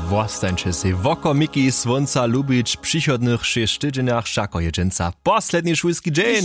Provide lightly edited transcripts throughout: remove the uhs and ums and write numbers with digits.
Wostańcie się woko Miki Słonca lubić w przychodnych 6 tydzieniach szako jedzenca. Posledni szulski dzień.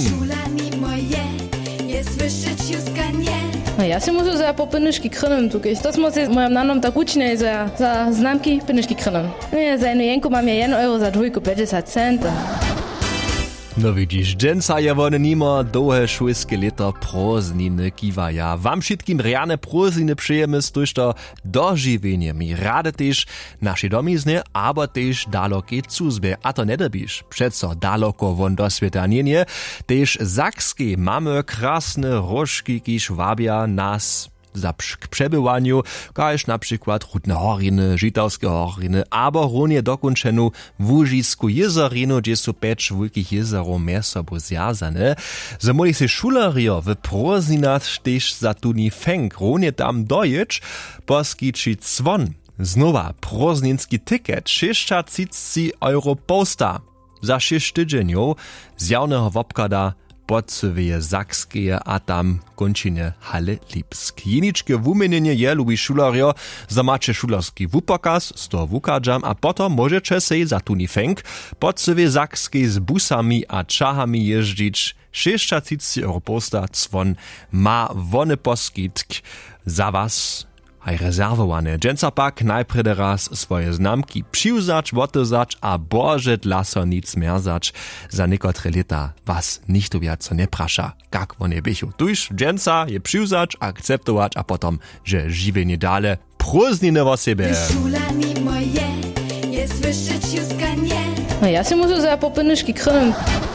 No ja si muszę za po pynyszki krynym tukać. To smo się moim nanom tak uczne za znamki pynyszki krynym. Ja za jedną jenku mam 1 euro za 2,50 centa. No widzisz, dżęca je wone nimo dołe szulskie lata prózdniny kiwaja. Wam wszystkim reane prózdniny przyjemy z to dożywienie mi rade też nasze domizny, aber też dalokie cuzby. A to nie dobisz. Przeco daleko won do świata nie. Też zakskie mamy krasne różki, kiż wabia nas k przebywaniu, każ na przykład Rudne Horiny, Żitawskie Horiny, aber runie dokończenu Łużisku jezerinu, gdzie są 5 wielkich jezerów między sobą związane. Zamoli się szulario w prózdninach też za tuni fęk, runie tam dojeć, poskiczy dzwon. Znowa prózdninski ticket, 630 euro posta. Za 6 tydzieniów z jawnego wopkada podsywie Zakskie, a tam kończyny Halle Lipsk. Jeniczkie wumienienie je lubi szulario, za macie szularski wupokaz, z to wukadżam, a potom możecie się za tuni fęk podsywie Zakskie z busami a czachami jeździć. 630 euro posta dzwon ma wony poskitk za was. Aj rezerwowane. Dżęca pak najprede raz swoje znamki přiwzać, wotezać, a boże laso nic merzać. Za niekotre lata was nichto wiaco nie prasza, jak one bychu. Tuż dżęca je přiwzać, akceptować, a potom, że żywienie dale prózdniny o siebie. No ja si muszę za po pynyszki krynym